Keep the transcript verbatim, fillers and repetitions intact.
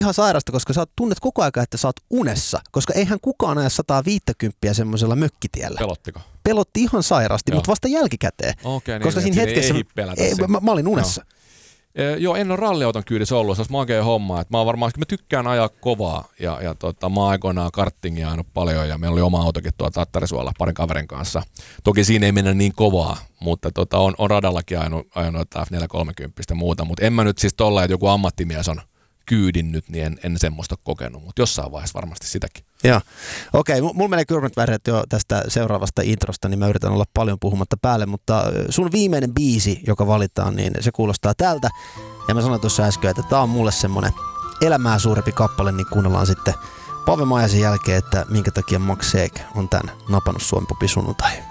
ihan sairasta, koska sä tunnet koko ajan, että sä oot unessa, koska eihän kukaan aja sata viisikymmentä semmoisella mökkitiellä. Pelottiko? Pelotti ihan sairasti, Joo. mutta vasta jälkikäteen. Okei, niin, koska niin, siinä hetkessä ei pelätä ei, mä, mä olin unessa. Joo. E, joo, en ole ralliauton kyydissä ollut, se olisi makea homma. Et mä, varmaan, mä tykkään ajaa kovaa ja, ja tota, mä oon aikoinaan karttingia ajanut paljon ja meillä oli oma autokin tuolla Tattarisuolla parin kaverin kanssa. Toki siinä ei mennä niin kovaa, mutta tota, on, on radallakin ajanut, ajanut F neljä kolmekymmentä ja muuta, mutta en mä nyt siis tolla, että joku ammattimies on kyydin nyt, niin en, en semmoista kokenut, mutta jossain vaiheessa varmasti sitäkin. Joo, okei, okay, mulla menee kylmät väreet jo tästä seuraavasta introsta, niin mä yritän olla paljon puhumatta päälle, mutta sun viimeinen biisi, joka valitaan, niin se kuulostaa tältä. Ja mä sanoin tuossa äsken, että tää on mulle semmonen elämää suurempi kappale, niin kuunnellaan sitten Pave Maijasen jälkeen, että minkä takia Max Seek on tän napannut Suomi Popi sunnuntai.